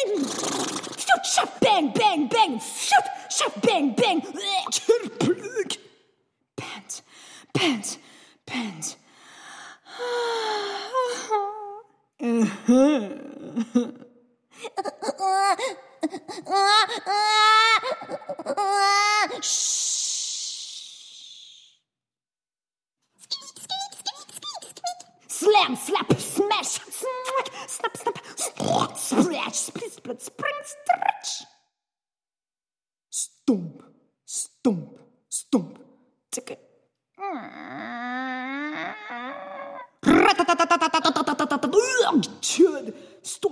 Shoot, shot, bang, bang, bang. Shoot, shot, bang, bang. Plug. Pant, pant, pant. Slam, slap, smash, smack, snap, snap, splash, split, split, spring, stretch. Stomp, stomp, stomp. Ticket. Stomp.